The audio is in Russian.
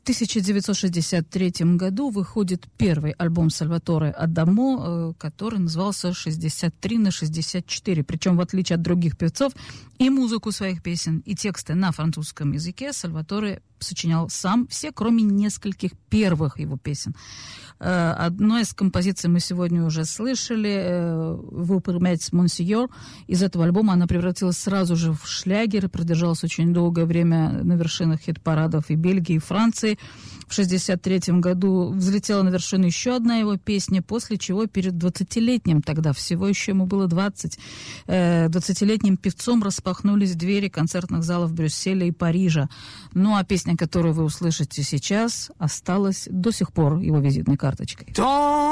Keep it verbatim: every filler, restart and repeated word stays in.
тысяча девятьсот шестьдесят третьем году выходит первый альбом Сальваторе Адамо, который назывался «шестьдесят три на шестьдесят четыре». Причем, в отличие от других певцов, и музыку своих песен, и тексты на французском языке Сальваторе сочинял сам, все, кроме нескольких первых его песен. Одной из композиций мы сегодня уже слышали, «Vous permettez, Monsieur». Из этого альбома она превратилась сразу же в шлягер и продержалась очень долгое время на вершинах хит-парадов и Бельгии, и Франции. В шестьдесят третьем году взлетела на вершину еще одна его песня, после чего перед двадцатилетним, тогда всего еще ему было двадцать, двадцатилетним певцом распахнулись двери концертных залов Брюсселя и Парижа. Ну а песня, которую вы услышите сейчас, осталась до сих пор его визитной карточкой.